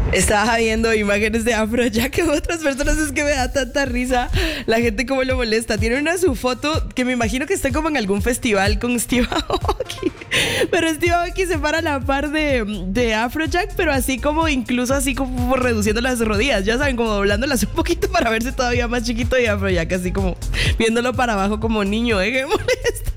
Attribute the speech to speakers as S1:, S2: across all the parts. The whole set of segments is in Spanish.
S1: Estaba viendo imágenes de Afrojack que otras personas, es que me da tanta risa la gente como lo molesta. Tiene su foto que me imagino que está como en algún festival con Steve Aoki. Pero Steve Aoki se para a la par de Afrojack, pero así como incluso así como reduciendo las rodillas, ya saben, como doblándolas un poquito para verse todavía más chiquito, y Afrojack así como viéndolo para abajo como niño, que molesta.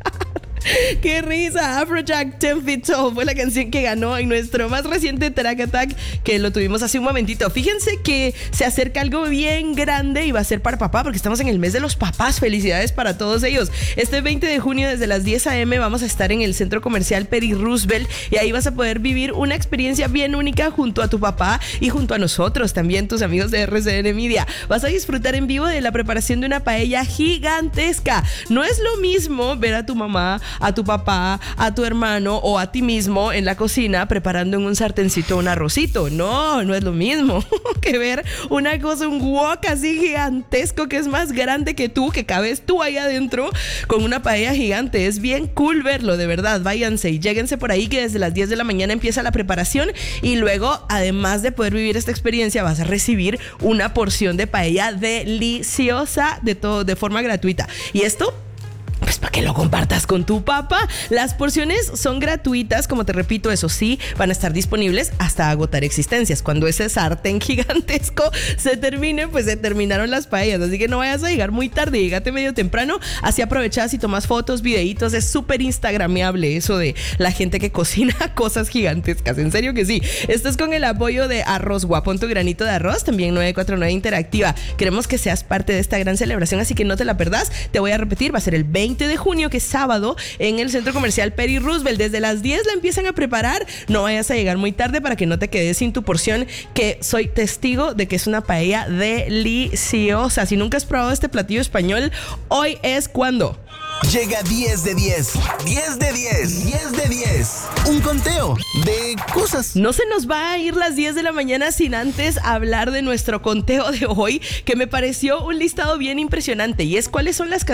S1: ¡Qué risa! Afrojack 10 Feet Tall fue la canción que ganó en nuestro más reciente Track Attack, que lo tuvimos hace un momentito. Fíjense que se acerca algo bien grande y va a ser para papá, porque estamos en el mes de los papás. Felicidades para todos ellos. Este 20 de junio desde las 10 a.m. vamos a estar en el Centro Comercial Peri Roosevelt, y ahí vas a poder vivir una experiencia bien única junto a tu papá y junto a nosotros, también tus amigos de RCN Media. Vas a disfrutar en vivo de la preparación de una paella gigantesca. No es lo mismo ver a tu mamá, a tu papá, a tu hermano o a ti mismo en la cocina preparando en un sartencito un arrocito. No es lo mismo que ver una cosa, un wok así gigantesco que es más grande que tú, que cabes tú ahí adentro con una paella gigante. Es bien cool verlo, de verdad. Váyanse y lléguense por ahí, que desde las 10 de la mañana empieza la preparación, y luego, además de poder vivir esta experiencia, vas a recibir una porción de paella deliciosa de forma gratuita. Y esto, pues para que lo compartas con tu papá. Las porciones son gratuitas, como te repito, eso sí, van a estar disponibles hasta agotar existencias. Cuando ese sartén gigantesco se termine, pues se terminaron las paellas. Así que no vayas a llegar muy tarde, llegate medio temprano, así aprovechas y tomas fotos, videitos. Es súper instagrameable eso de la gente que cocina cosas gigantescas, en serio que sí. Esto es con el apoyo de Arroz Guapo, tu granito de arroz, también 949 Interactiva. Queremos que seas parte de esta gran celebración, así que no te la perdás. Te voy a repetir, va a ser el 20 de junio, que es sábado, en el Centro Comercial Peri Roosevelt. Desde las 10 la empiezan a preparar. No vayas a llegar muy tarde para que no te quedes sin tu porción, que soy testigo de que es una paella deliciosa. Si nunca has probado este platillo español, hoy es cuando.
S2: Llega 10 de 10, 10 de 10, 10 de 10. Un conteo de cosas.
S1: No se nos va a ir las 10 de la mañana sin antes hablar de nuestro conteo de hoy, que me pareció un listado bien impresionante, y es cuáles son las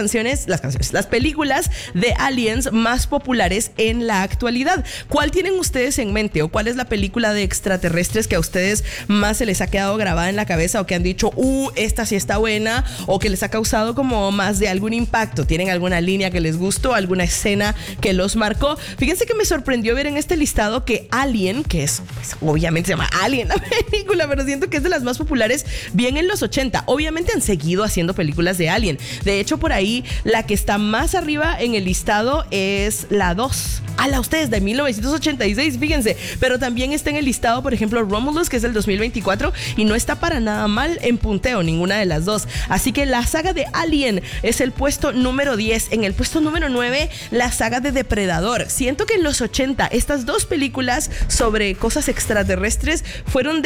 S1: películas de aliens más populares en la actualidad. ¿Cuál tienen ustedes en mente, o cuál es la película de extraterrestres que a ustedes más se les ha quedado grabada en la cabeza, o que han dicho, esta sí está buena, o que les ha causado como más de algún impacto? ¿Tienen alguna línea que les gustó, alguna escena que los marcó? Fíjense que me sorprendió ver en este listado que Alien, que es, pues, obviamente se llama Alien la película, pero siento que es de las más populares, bien en los 80. Obviamente han seguido haciendo películas de Alien. De hecho, por ahí la que está más arriba en el listado es la 2. Ustedes, de 1986, fíjense. Pero también está en el listado, por ejemplo, Romulus, que es del 2024, y no está para nada mal en punteo ninguna de las dos. Así que la saga de Alien es el puesto número 10. En el puesto número 9, la saga de Depredador. Siento que en los 80 estas dos películas sobre cosas extraterrestres fueron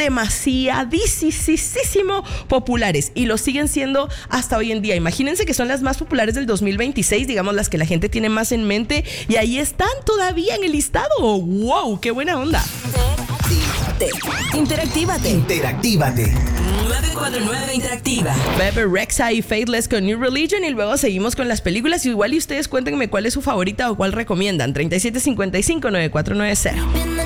S1: demasiadísimo populares, y lo siguen siendo hasta hoy en día. Imagínense que son las más populares del 2026, digamos, las que la gente tiene más en mente, y ahí están todavía en el listado. ¡Wow! ¡Qué buena onda!
S2: Interactívate.
S3: 949 Interactiva.
S1: Bebe Rexha y Faithless con New Religion, y luego seguimos con las películas. Igual y ustedes cuéntenme cuál es su favorita o cuál recomiendan. 3755-9490.